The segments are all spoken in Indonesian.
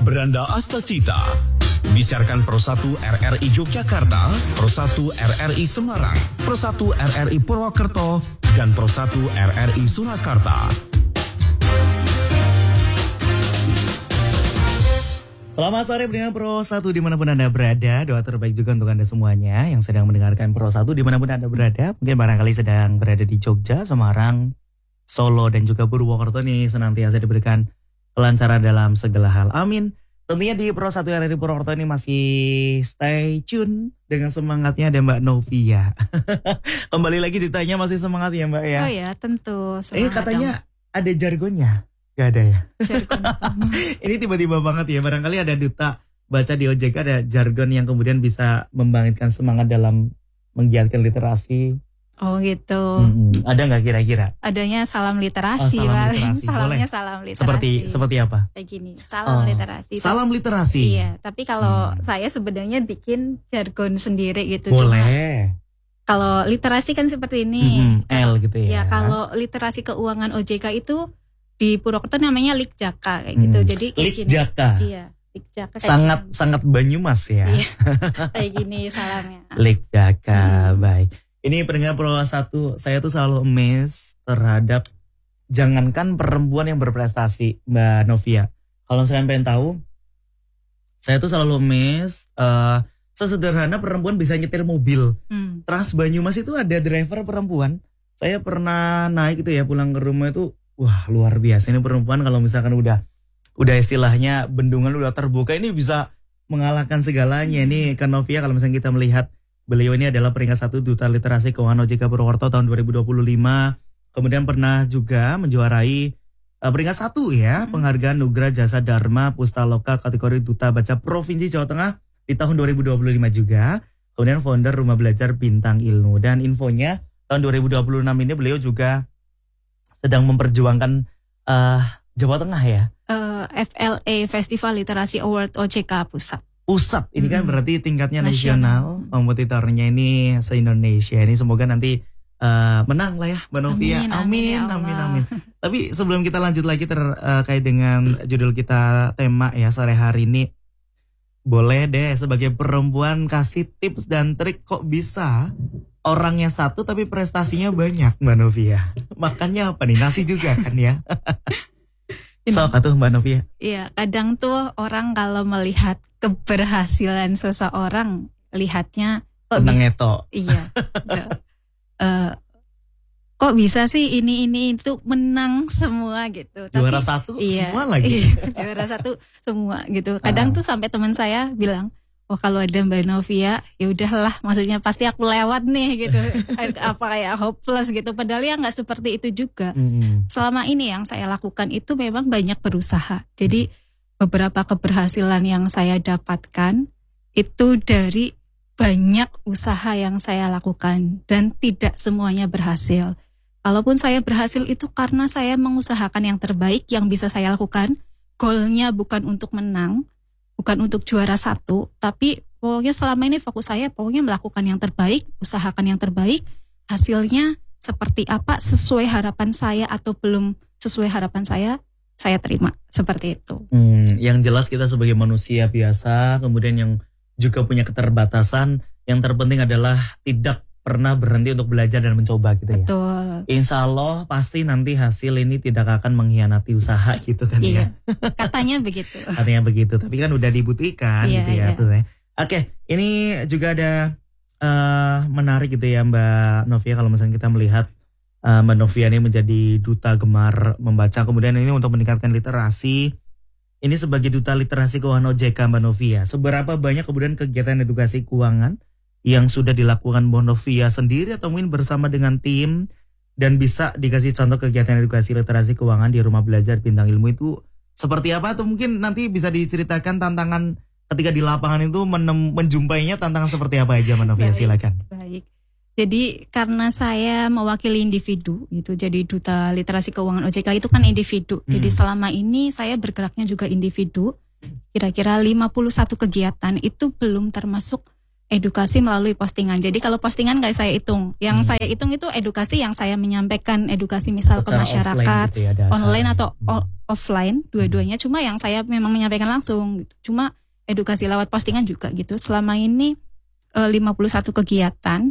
Beranda Astacita. Disiarkan Pro 1 RRI Yogyakarta, Pro 1 RRI Semarang, Pro 1 RRI Purwokerto, dan Pro 1 RRI Surakarta. Selamat sore pendengar Pro 1 dimanapun Anda berada. Doa terbaik juga untuk Anda semuanya yang sedang mendengarkan Pro 1 dimanapun Anda berada. Mungkin barangkali sedang berada di Jogja, Semarang, Solo, dan juga Purwokerto nih. Senantiasa diberikan kelancaran dalam segala hal. Amin. Tentunya di Pro 1 RRI Purwokerto ini masih stay tune dengan semangatnya ada Mbak Novia. Kembali lagi ditanya masih semangat ya Mbak ya? Oh ya tentu. Semangat katanya ada jargonnya. Gak ada ya? Ini tiba-tiba banget ya. Barangkali ada duta baca di OJK ada jargon yang kemudian bisa membangkitkan semangat dalam menggiatkan literasi. Oh gitu. Ada nggak kira-kira? Adanya salam literasi. Salam literasi. Salamnya Boleh. salam literasi. Seperti apa? Kayak gini. Salam literasi. Salam literasi. Iya. Tapi kalau saya sebenarnya bikin jargon sendiri gitu. Boleh. Kalau literasi kan seperti ini. L gitu ya. Ya kalau literasi keuangan OJK itu di Purwokerto namanya Likjaka kayak gitu. Jadi kayak Likjaka. gini. Iya, Likjaka Sangat Banyumas ya. Iya. Kayak gini salamnya. Likjaka, baik. Ini pendengar Pro 1, saya tuh selalu amazed terhadap jangankan perempuan yang berprestasi, Mbak Novia. Kalau misalkan pengen tahu, saya tuh selalu amazed sesederhana perempuan bisa nyetir mobil. Trans Banyumas itu ada driver perempuan. Saya pernah naik gitu ya pulang ke rumah itu. Wah luar biasa ini perempuan kalau misalkan udah istilahnya bendungan udah terbuka ini bisa mengalahkan segalanya. Ini kan Novia kalau misalnya kita melihat beliau ini adalah peringkat 1 Duta Literasi Keuangan OJK Purwokerto tahun 2025. Kemudian pernah juga menjuarai peringkat 1 ya penghargaan Nugra Jasa Dharma Pustaloka kategori Duta Baca Provinsi Jawa Tengah di tahun 2025 juga. Kemudian founder Rumah Belajar Bintang Ilmu dan infonya tahun 2026 ini beliau juga sedang memperjuangkan Jawa Tengah ya. FLA Festival Literasi Award OJK Pusat. Ini kan berarti tingkatnya nasional. Kompetitornya ini se-Indonesia. Ini semoga nanti menang lah ya Mbak Novia. Amin. Tapi sebelum kita lanjut lagi terkait dengan judul kita tema ya sore hari ini. Boleh deh sebagai perempuan kasih tips dan trik kok bisa orangnya satu tapi prestasinya banyak Mbak Novia. Makannya apa nih? Nasi juga kan ya? Sok atuh Mbak Novia. Iya, kadang tuh orang kalau melihat keberhasilan seseorang lihatnya kok ngeto. Iya. Kok bisa sih ini itu menang semua gitu. Juara satu iya, semua lagi. Juara satu semua gitu. Kadang tuh sampai teman saya bilang, "Oh kalau ada Mbak Novia, ya udahlah, maksudnya pasti aku lewat nih gitu." Apa kayak hopeless gitu. Padahal ya nggak seperti itu juga. Selama ini yang saya lakukan itu memang banyak berusaha. Jadi beberapa keberhasilan yang saya dapatkan itu dari banyak usaha yang saya lakukan dan tidak semuanya berhasil. Kalaupun saya berhasil itu karena saya mengusahakan yang terbaik yang bisa saya lakukan. Goalnya bukan untuk menang, bukan untuk juara 1, tapi pokoknya selama ini fokus saya pokoknya melakukan yang terbaik, usahakan yang terbaik, hasilnya seperti apa, sesuai harapan saya atau belum sesuai harapan saya terima, seperti itu. Yang jelas kita sebagai manusia biasa, kemudian yang juga punya keterbatasan, yang terpenting adalah tidak pernah berhenti untuk belajar dan mencoba gitu ya. Betul. Insya Allah pasti nanti hasil ini tidak akan mengkhianati usaha gitu kan ya. Katanya begitu. Katanya begitu, tapi kan udah dibuktikan gitu ya. Tuh, ya. Oke, ini juga ada menarik gitu ya Mbak Novia kalau misalnya kita melihat Mbak Novia ini menjadi duta gemar membaca, kemudian ini untuk meningkatkan literasi. Ini sebagai duta literasi keuangan OJK Mbak Novia, seberapa banyak kemudian kegiatan edukasi keuangan yang sudah dilakukan Mbak Novia sendiri atau mungkin bersama dengan tim, dan bisa dikasih contoh kegiatan edukasi literasi keuangan di Rumah Belajar Bintang Ilmu itu seperti apa, atau mungkin nanti bisa diceritakan tantangan ketika di lapangan itu menjumpainya tantangan seperti apa aja Mbak Novia, silakan. Baik. Jadi karena saya mewakili individu gitu, jadi duta literasi keuangan OJK itu kan individu. Jadi selama ini saya bergeraknya juga individu. Kira-kira 51 kegiatan itu belum termasuk edukasi melalui postingan. Jadi kalau postingan nggak saya hitung. Yang saya hitung itu edukasi yang saya menyampaikan, edukasi misal Secara ke masyarakat, offline gitu ya, ada online acara. atau offline, dua-duanya. Cuma yang saya memang menyampaikan langsung gitu. Cuma edukasi lewat postingan juga gitu. Selama ini 51 kegiatan,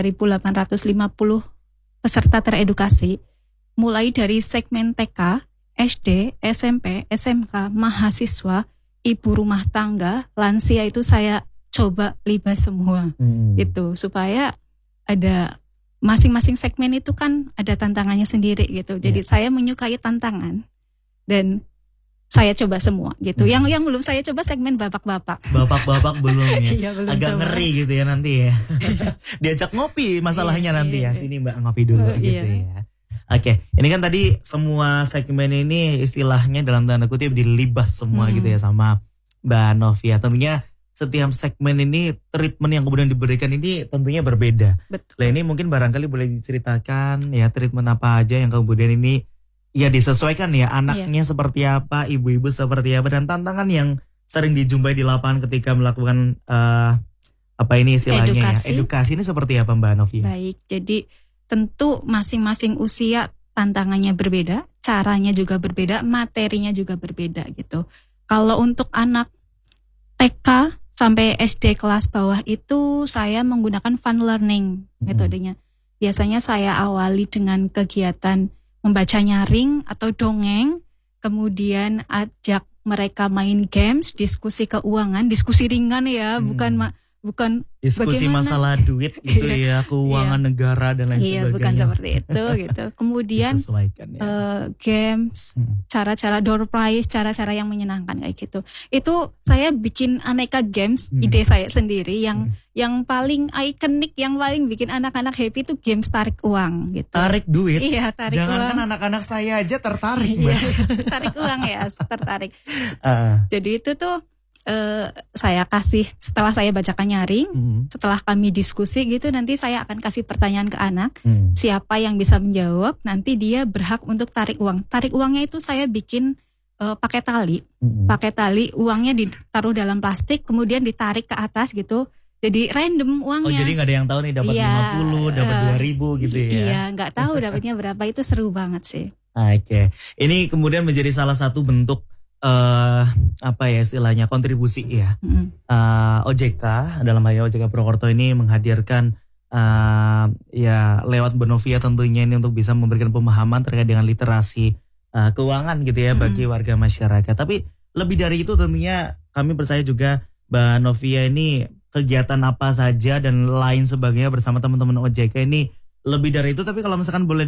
3.850 peserta teredukasi, mulai dari segmen TK, SD, SMP, SMK, mahasiswa, ibu rumah tangga, lansia itu saya coba libas semua gitu, supaya ada masing-masing segmen itu kan ada tantangannya sendiri gitu. Jadi saya menyukai tantangan dan saya coba semua gitu. Yang belum saya coba segmen bapak-bapak. Bapak-bapak belum ya. Iya, belum Agak coba. ngeri gitu ya nanti ya. Diajak ngopi masalahnya Iya, nanti ya. iya. Sini Mbak ngopi dulu gitu ya. Oke, ini kan tadi semua segmen ini istilahnya dalam tanda kutip dilibas semua gitu ya sama Mbak Novia. Tentunya setiap segmen ini treatment yang kemudian diberikan ini tentunya berbeda. Betul. Nah ini mungkin barangkali boleh diceritakan ya treatment apa aja yang kemudian ini ya disesuaikan ya anaknya seperti apa, ibu-ibu seperti apa, dan tantangan yang sering dijumpai di lapangan ketika melakukan apa ini istilahnya edukasi ini seperti apa Mbak Novia? Baik, jadi tentu masing-masing usia tantangannya berbeda, caranya juga berbeda, materinya juga berbeda gitu. Kalau untuk anak TK sampai SD kelas bawah itu saya menggunakan fun learning metodenya. Biasanya saya awali dengan kegiatan membaca nyaring atau dongeng, kemudian ajak mereka main games, diskusi keuangan, diskusi ringan ya, bukan diskusi bagaimana? Masalah duit gitu ya, keuangan negara dan lain sebagainya. Iya, bukan seperti itu gitu. Kemudian games, cara-cara door prize, cara-cara yang menyenangkan kayak gitu. Itu saya bikin aneka games, ide saya sendiri yang paling ikonik, yang paling bikin anak-anak happy itu games tarik uang gitu. Tarik duit? Iya, tarik uang. Jangankan anak-anak saya aja tertarik. Iya, tarik uang ya, tertarik. Jadi itu tuh saya kasih, setelah saya bacakan nyaring, setelah kami diskusi gitu, nanti saya akan kasih pertanyaan ke anak, siapa yang bisa menjawab, nanti dia berhak untuk tarik uang. Tarik uangnya itu saya bikin pakai tali, uangnya ditaruh dalam plastik, kemudian ditarik ke atas gitu. Jadi random uangnya. Oh, jadi nggak ada yang tahu nih dapat 50, dapat 2.000 gitu ya? Iya, nggak tahu dapatnya berapa, itu seru banget sih. Oke, ini kemudian menjadi salah satu bentuk apa ya istilahnya kontribusi ya. OJK dalam hal OJK Purwokerto ini menghadirkan ya lewat Bonovia tentunya ini untuk bisa memberikan pemahaman terkait dengan literasi keuangan gitu ya bagi warga masyarakat. Tapi lebih dari itu tentunya kami percaya juga Mbak Novia ini kegiatan apa saja dan lain sebagainya bersama teman-teman OJK ini lebih dari itu. Tapi kalau misalkan boleh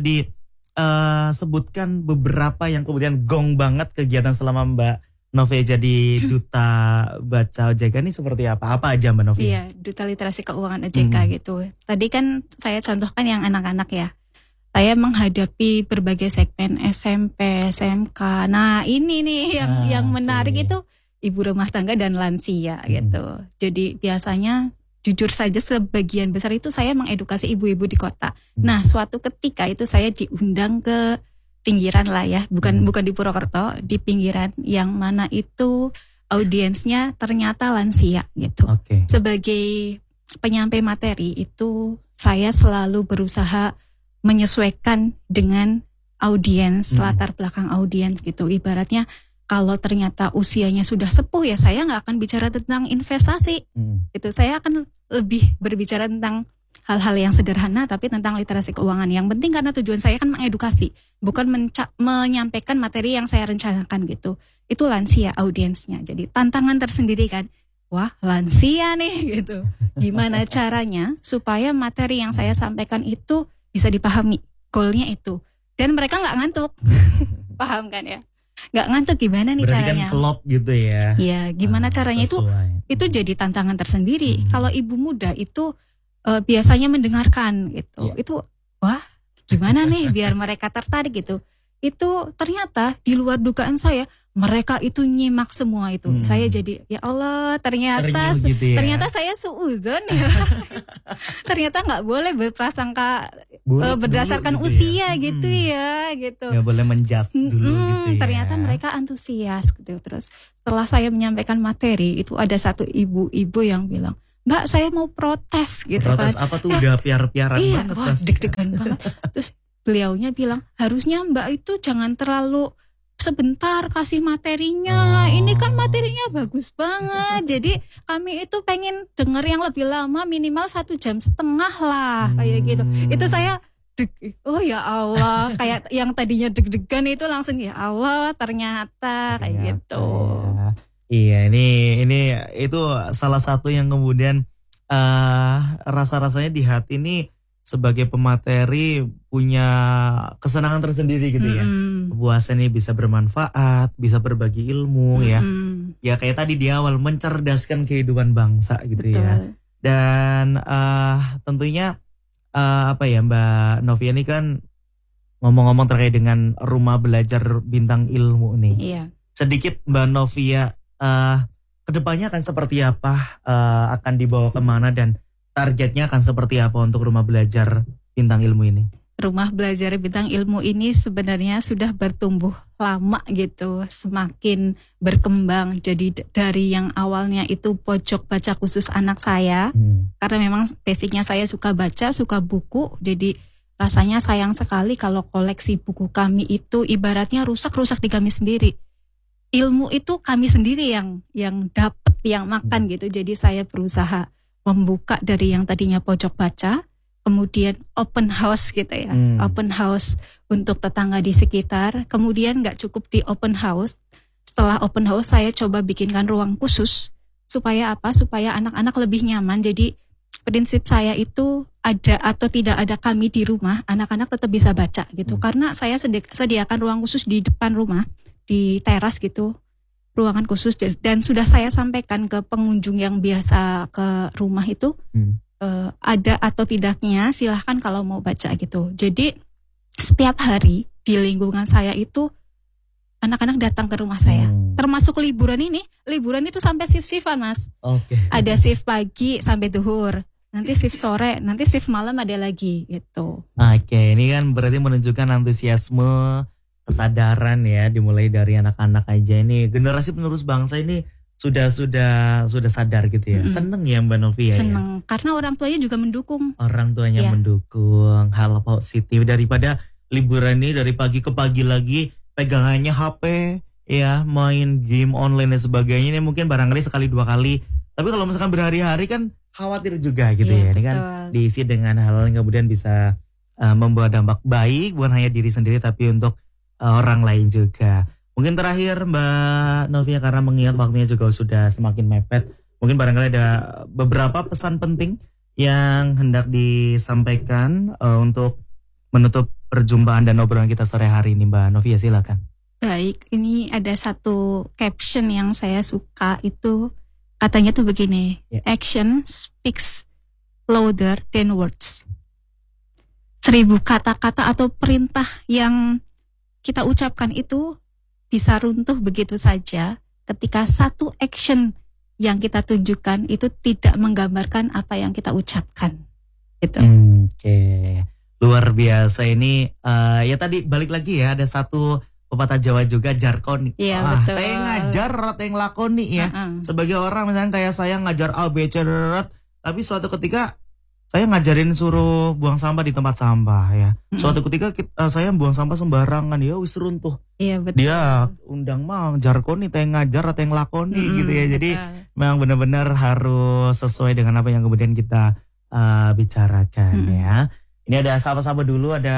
sebutkan beberapa yang kemudian gong banget kegiatan selama Mbak Novia jadi duta baca OJK ini seperti apa? Apa aja Mbak Novia? Iya, duta literasi keuangan OJK gitu. Tadi kan saya contohkan yang anak-anak ya. Saya menghadapi berbagai segmen SMP, SMK. Nah ini nih yang menarik itu ibu rumah tangga dan lansia gitu. Jadi biasanya jujur saja sebagian besar itu saya mengedukasi ibu-ibu di kota. Nah, suatu ketika itu saya diundang ke pinggiran lah ya, bukan di Purwokerto, di pinggiran yang mana itu audiensnya ternyata lansia gitu. Sebagai penyampai materi itu saya selalu berusaha menyesuaikan dengan audiens, latar belakang audiens gitu. Ibaratnya kalau ternyata usianya sudah sepuh ya saya nggak akan bicara tentang investasi. Itu saya akan lebih berbicara tentang hal-hal yang sederhana tapi tentang literasi keuangan. Yang penting karena tujuan saya kan mengedukasi, bukan menyampaikan materi yang saya rencanakan gitu. Itu lansia audiensnya. Jadi tantangan tersendiri kan. Wah, lansia nih gitu. Gimana caranya supaya materi yang saya sampaikan itu bisa dipahami. Goalnya itu. Dan mereka nggak ngantuk. Paham kan ya? Nggak ngantuk gimana nih berarti caranya? Kan klop gitu ya? Iya, gimana caranya sesuai. itu jadi tantangan tersendiri. Kalau ibu muda itu biasanya mendengarkan gitu. Itu wah gimana nih biar mereka tertarik gitu. Itu ternyata di luar dugaan saya mereka itu nyimak semua itu. Saya jadi ya Allah ternyata gitu ya? Ternyata saya suudzon ya. Ternyata nggak boleh berprasangka berdasarkan gitu usia ya? gitu ya gitu. Nggak boleh menjudge dulu gitu ya. Ternyata mereka antusias gitu. Terus setelah saya menyampaikan materi itu ada satu ibu-ibu yang bilang, Mbak saya mau protes gitu Protes kan. apa tuh, udah piar-piaran Iya, banget wah pasti. deg-degan banget. Terus beliaunya bilang, harusnya Mbak itu jangan terlalu sebentar kasih materinya. Ini kan materinya bagus banget. Jadi kami itu pengen denger yang lebih lama, minimal 1,5 jam lah kayak gitu. Itu saya oh ya Allah, kayak yang tadinya deg-degan itu langsung ya Allah ternyata kayak gitu. Ya. Iya, ini itu salah satu yang kemudian rasa-rasanya di hati ini sebagai pemateri punya kesenangan tersendiri gitu ya. Kepuasan ini bisa bermanfaat, bisa berbagi ilmu ya. Ya kayak tadi di awal mencerdaskan kehidupan bangsa gitu. Betul. Ya. Dan tentunya apa ya Mbak Novia ini kan ngomong-ngomong terkait dengan rumah belajar bintang ilmu nih. Iya. Sedikit Mbak Novia kedepannya akan seperti apa, akan dibawa kemana dan targetnya akan seperti apa untuk rumah belajar bintang ilmu ini? Rumah belajar bintang ilmu ini sebenarnya sudah bertumbuh lama gitu, semakin berkembang. Jadi dari yang awalnya itu pojok baca khusus anak saya, karena memang basicnya saya suka baca, suka buku, jadi rasanya sayang sekali kalau koleksi buku kami itu ibaratnya rusak di kami sendiri. Ilmu itu kami sendiri yang dapat, yang makan gitu. Jadi saya berusaha membuka dari yang tadinya pojok baca, kemudian open house gitu ya, open house untuk tetangga di sekitar. Kemudian nggak cukup di open house, setelah open house saya coba bikinkan ruang khusus supaya apa? Supaya anak-anak lebih nyaman. Jadi prinsip saya itu ada atau tidak ada kami di rumah, anak-anak tetap bisa baca gitu. Karena saya sediakan ruang khusus di depan rumah, di teras gitu, ruangan khusus. Dan sudah saya sampaikan ke pengunjung yang biasa ke rumah itu, ada atau tidaknya silahkan kalau mau baca gitu. Jadi setiap hari di lingkungan saya itu anak-anak datang ke rumah saya. Termasuk liburan itu sampai shift-shiftan Mas. Ada shift pagi sampai duhur, nanti shift sore, nanti shift malam ada lagi gitu. Ini kan berarti menunjukkan antusiasme, kesadaran ya, dimulai dari anak-anak aja. Ini generasi penerus bangsa ini sudah sadar gitu ya. Seneng ya Mbak Novia. Seneng ya? Karena orang tuanya juga mendukung. Orang tuanya mendukung, hal positif daripada liburan ini dari pagi ke pagi lagi pegangannya HP ya, main game online dan sebagainya. Ini mungkin barangkali sekali dua kali. Tapi kalau misalkan berhari-hari kan khawatir juga gitu ya. Ini kan diisi dengan hal yang kemudian bisa membawa dampak baik bukan hanya diri sendiri tapi untuk orang lain juga. Mungkin terakhir Mbak Novia, karena mengingat waktunya juga sudah semakin mepet, mungkin barangkali ada beberapa pesan penting yang hendak disampaikan untuk menutup perjumpaan dan obrolan kita sore hari ini Mbak Novia, silakan. Baik, ini ada satu caption yang saya suka, itu katanya tuh begini, action speaks louder than words. 1000 kata-kata atau perintah yang kita ucapkan itu bisa runtuh begitu saja ketika satu action yang kita tunjukkan itu tidak menggambarkan apa yang kita ucapkan. Gitu. Luar biasa ini. Ya tadi balik lagi ya, ada satu pepatah Jawa juga, jarkon. Iya, betul. Teh ngajar, teh ngelakoni ya. Sebagai orang misalnya kayak saya ngajar A, B, C, D, tapi suatu ketika saya ngajarin suruh buang sampah di tempat sampah ya. Suatu ketika saya buang sampah sembarangan, ya wis runtuh. Iya betul. Dia undang mang jarkoni, teh ngajar, teh ngelakoni gitu ya. Jadi memang benar-benar harus sesuai dengan apa yang kemudian kita bicarakan ya. Ini ada sahabat-sahabat dulu, ada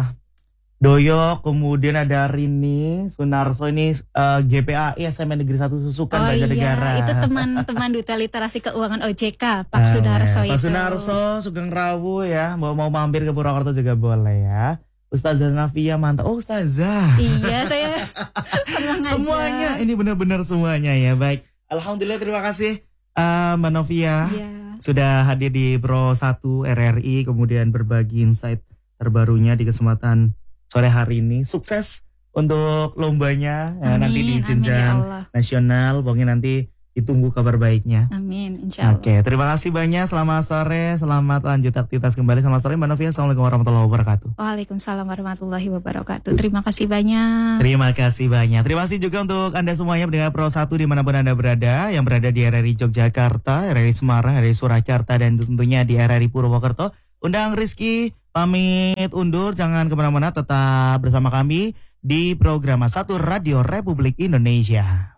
Doyo, kemudian ada Rini, Sunarso, ini GPAI SMA Negeri 1 Susukan Banjarnegara. Itu teman-teman Duta Literasi Keuangan OJK, Pak Sunarso itu. Pak Sunarso, Sugeng Rawu ya, mau mampir ke Purwokerto juga boleh ya. Ustazah Nafia mantap. Oh Ustazah. Iya, saya pernah ngajar. Semuanya, ini benar-benar semuanya ya. Baik, alhamdulillah, terima kasih Mbak Novia. Sudah hadir di Pro 1 RRI, kemudian berbagi insight terbarunya di kesempatan sore hari ini. Sukses untuk lombanya nanti di jenjang nasional. Pokoknya nanti ditunggu kabar baiknya. Amin, insya Allah. Oke, terima kasih banyak. Selamat sore, selamat lanjut aktivitas kembali. Selamat sore Mbak Novia. Assalamualaikum warahmatullahi wabarakatuh. Waalaikumsalam warahmatullahi wabarakatuh. Terima kasih banyak. Terima kasih banyak. Terima kasih juga untuk Anda semuanya pendengar Pro 1 dimanapun Anda berada, yang berada di RRI Yogyakarta, RRI Semarang, RRI Surakarta, dan tentunya di RRI Purwokerto. Undang Rizky pamit undur, jangan kemana-mana, tetap bersama kami di program 1 Radio Republik Indonesia.